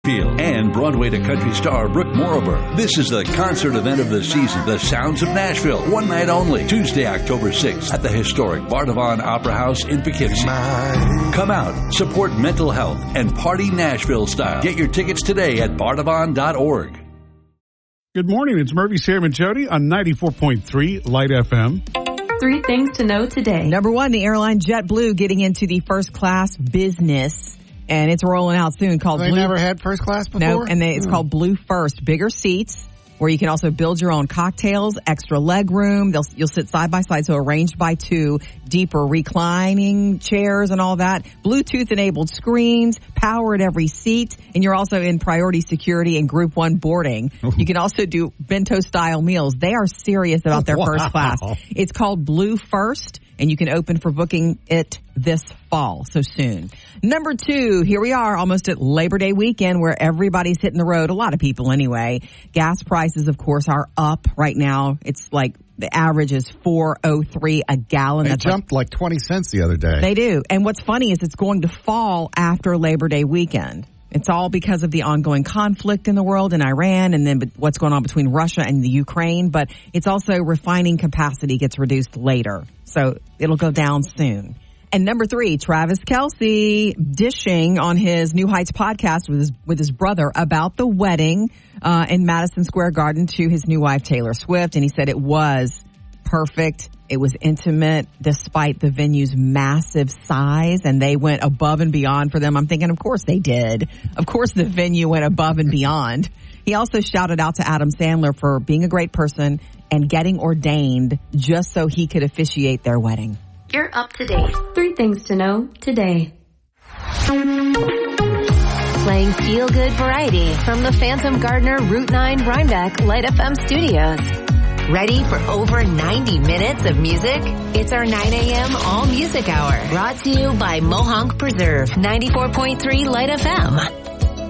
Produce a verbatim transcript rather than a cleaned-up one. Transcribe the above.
and Broadway to country star Brooke Morover. This is the concert event of the season, The Sounds of Nashville. One night only, Tuesday, October sixth, at the historic Bardavon Opera House in Poughkeepsie. Come out, support mental health, and party Nashville style. Get your tickets today at bardavon dot org. Good morning. It's Murphy, Sam, and Jody on ninety-four point three Light F M. Three things to know today. Number one, the airline JetBlue getting into the first class business. And it's rolling out soon called They Blue. never had first class before? No, and they, it's mm. called Blue First. Bigger seats where you can also build your own cocktails, extra leg room. They'll, you'll sit side by side, so arranged by two, deeper reclining chairs and all that. Bluetooth-enabled screens, power at every seat, and you're also in priority security and group one boarding. You can also do bento-style meals. They are serious about their wow. first class. It's called Blue First, and you can open for booking it this fall, so soon. Number two, here we are almost at Labor Day weekend where everybody's hitting the road. A lot of people anyway. Gas prices, of course, are up right now. It's like the average is four oh three a gallon. They That's jumped like, like twenty cents the other day. They do. And what's funny is it's going to fall after Labor Day weekend. It's all because of the ongoing conflict in the world in Iran and then what's going on between Russia and the Ukraine. But it's also refining capacity gets reduced later. So it'll go down soon. And number three, Travis Kelce dishing on his New Heights podcast with his with his brother about the wedding uh, in Madison Square Garden to his new wife, Taylor Swift. And he said it was perfect. It was intimate despite the venue's massive size, and they went above and beyond for them. I'm thinking, of course they did. Of course the venue went above and beyond. He also shouted out to Adam Sandler for being a great person and getting ordained just so he could officiate their wedding. You're up to date. Three things to know today. Playing feel-good variety from the Phantom Gardener Route nine Rhinebeck Light F M studios. Ready for over ninety minutes of music? It's our nine a.m. All Music Hour. Brought to you by Mohonk Preserve, ninety-four point three Light F M.